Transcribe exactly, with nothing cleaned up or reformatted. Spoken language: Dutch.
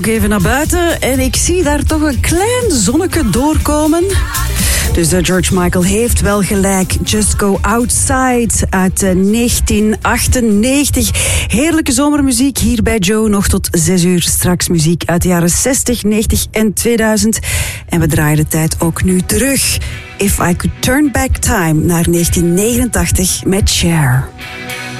Even naar buiten en ik zie daar toch een klein zonnetje doorkomen. Dus uh, George Michael heeft wel gelijk. Just Go Outside uit uh, negentien achtennegentig. Heerlijke zomermuziek hier bij Joe. Nog tot zes uur straks muziek uit de jaren zestig, negentig en tweeduizend. En we draaien de tijd ook nu terug. If I Could Turn Back Time naar negentien negenentachtig met Cher.